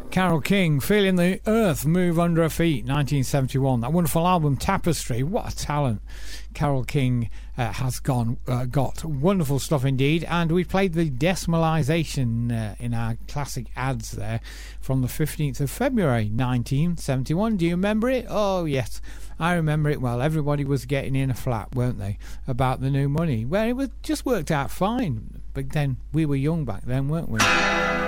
Carole King, Feeling the Earth Move Under Her Feet, 1971. That wonderful album, Tapestry. What a talent Carole King has got. Wonderful stuff indeed. And we played the Decimalisation in our classic ads there from the 15th of February, 1971. Do you remember it? Oh, yes. I remember it well. Everybody was getting in a flat, weren't they, about the new money? Well, it just worked out fine. But then we were young back then, weren't we?